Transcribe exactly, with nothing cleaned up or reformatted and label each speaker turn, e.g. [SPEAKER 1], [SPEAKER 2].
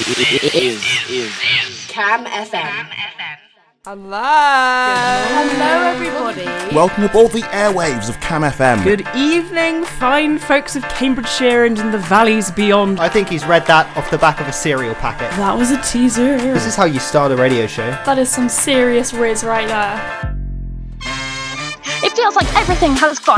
[SPEAKER 1] is, is
[SPEAKER 2] Cam F M.
[SPEAKER 3] Hello.
[SPEAKER 2] Hello, everybody.
[SPEAKER 4] Welcome aboard the airwaves of Cam F M.
[SPEAKER 3] Good evening, fine folks of Cambridgeshire and in the valleys beyond.
[SPEAKER 5] I think he's read that off the back of a cereal packet.
[SPEAKER 3] That was a teaser.
[SPEAKER 5] This is how you start a radio show.
[SPEAKER 6] That is some serious riz right there.
[SPEAKER 7] It feels like everything has gone